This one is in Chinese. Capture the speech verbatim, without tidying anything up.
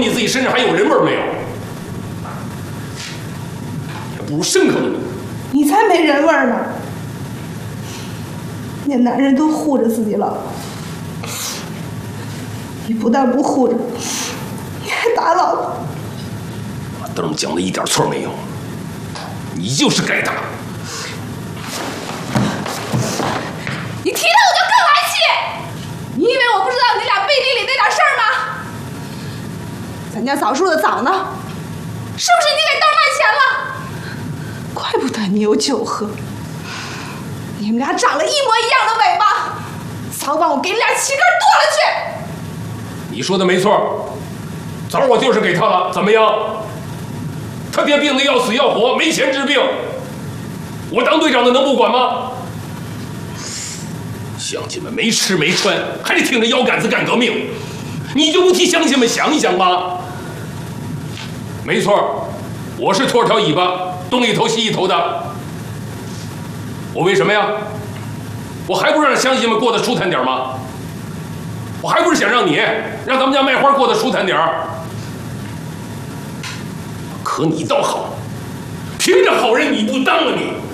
你自己身上还有人味没有？还不如牲口呢。 你才没人味呢！那男人都护着自己老婆，你不但不护着，你还打老婆。 把灯儿讲的一点错没有，你就是该打。 你提他我就更来气！你以为我不知道你俩背地里那点事儿吗？咱家枣树的枣呢？是不是你给灯儿卖钱了？怪不得你有酒喝，你们俩长了一模一样的尾巴，早晚我给你俩齐根剁了去！ 你说的没错，枣我就是给他了，怎么样？他爹病得要死要活，没钱治病，我当队长的能不管吗？乡亲们没吃没穿，还得挺着腰杆子干革命，你就不替乡亲们想一想吗？没错，我是拖条尾巴，东一头西一头的。我为什么呀？我还不是让乡亲们过得舒坦点吗？我还不是想让你让咱们家卖花过得舒坦点儿。可你倒好，凭着好人你不当了你。